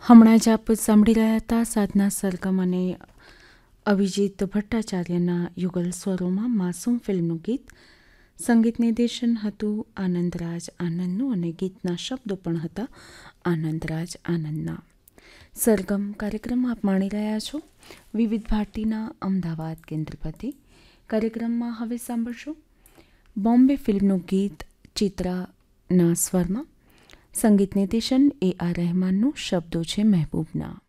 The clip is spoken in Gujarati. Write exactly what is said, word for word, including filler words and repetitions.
હમણાં જ આપ સાંભળી રહ્યા હતા સાધના સરગમ અને અભિજીત ભટ્ટાચાર્યના યુગલ સ્વરોમાં માસૂમ ફિલ્મનું ગીત. સંગીત નિર્દેશન હતું આનંદરાજ આનંદનું અને ગીતના શબ્દો પણ હતા આનંદરાજ આનંદના. સરગમ કાર્યક્રમ આપ માણી રહ્યા છો વિવિધ ભારતીના અમદાવાદ કેન્દ્ર પરથી. કાર્યક્રમમાં હવે સાંભળશો બોમ્બે ફિલ્મનું ગીત ચિત્રાના સ્વરમાં. સંગીત નિર્દેશન એ આર રહેમાનનું, શબ્દો છે મહેબૂબના.